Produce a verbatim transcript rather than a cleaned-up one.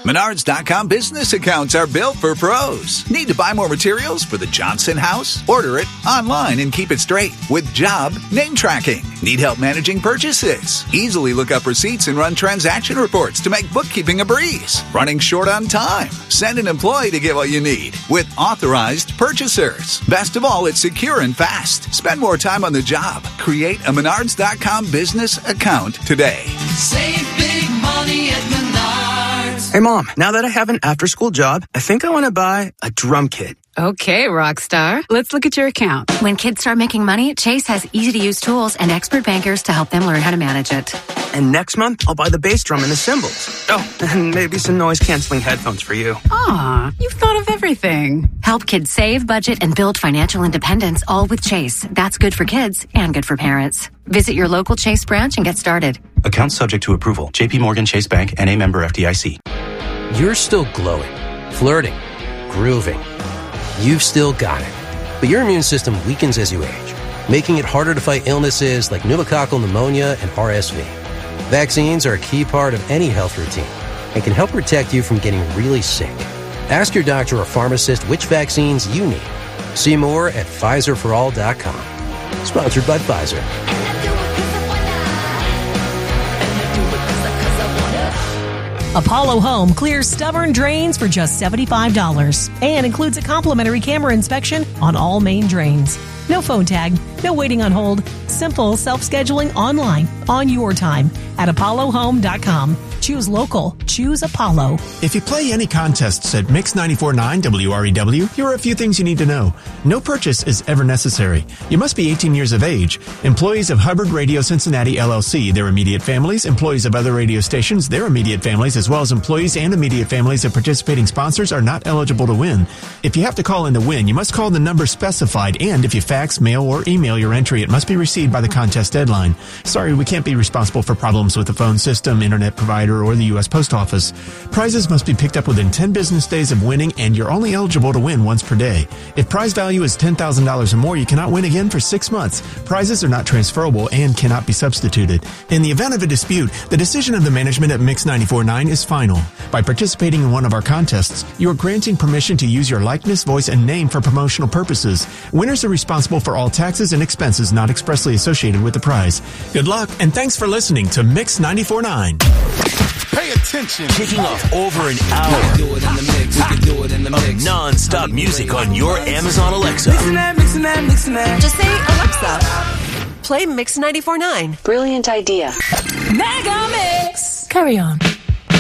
Menards dot com business accounts are built for pros. Need to buy more materials for the Johnson house? Order it online and keep it straight with job name tracking. Need help managing purchases? Easily look up receipts and run transaction reports to make bookkeeping a breeze. Running short on time? Send an employee to get what you need with authorized purchasers. Best of all, it's secure and fast. Spend more time on the job. Create a Menards dot com business account today. Save big money at Menards. Hey, Mom, now that I have an after-school job, I think I want to buy a drum kit. Okay, Rockstar. Let's look at your account. When kids start making money, Chase has easy-to-use tools and expert bankers to help them learn how to manage it. And next month, I'll buy the bass drum and the cymbals. Oh, and maybe some noise-canceling headphones for you. Aw, you've thought of everything. Help kids save, budget, and build financial independence, all with Chase. That's good for kids and good for parents. Visit your local Chase branch and get started. Account subject to approval. J P Morgan Chase Bank, N A member F D I C. You're still glowing, flirting, grooving. You've still got it. But your immune system weakens as you age, making it harder to fight illnesses like pneumococcal pneumonia and R S V. Vaccines are a key part of any health routine and can help protect you from getting really sick. Ask your doctor or pharmacist which vaccines you need. See more at Pfizer for all dot com. Sponsored by Pfizer. Apollo Home clears stubborn drains for just seventy-five dollars and includes a complimentary camera inspection on all main drains. No phone tag, no waiting on hold. Simple self-scheduling online on your time at Apollo Home dot com. Choose local. Choose Apollo. If you play any contests at Mix ninety-four point nine W R E W, here are a few things you need to know. No purchase is ever necessary. You must be eighteen years of age. Employees of Hubbard Radio Cincinnati, L L C, their immediate families, employees of other radio stations, their immediate families, as well as employees and immediate families of participating sponsors are not eligible to win. If you have to call in to win, you must call the number specified, and if you fax, mail, or email your entry, it must be received by the contest deadline. Sorry, we can't be responsible for problems with the phone system, internet provider, or the U S Post Office. Prizes must be picked up within ten business days of winning, and you're only eligible to win once per day. If prize value is ten thousand dollars or more, you cannot win again for six months. Prizes are not transferable and cannot be substituted. In the event of a dispute, the decision of the management at Mix ninety-four point nine is final. By participating in one of our contests, you are granting permission to use your likeness, voice, and name for promotional purposes. Winners are responsible for all taxes and expenses not expressly associated with the prize. Good luck, and thanks for listening to Mix ninety-four point nine. Pay attention. Kicking off over an hour do it in the mix. We can do it in the of mix. non-stop music on your Amazon Alexa. Mixing that, mixing that, mixing that. Just say, Alexa, play Mix ninety-four point nine. Brilliant idea. Mega Mix. Carry on.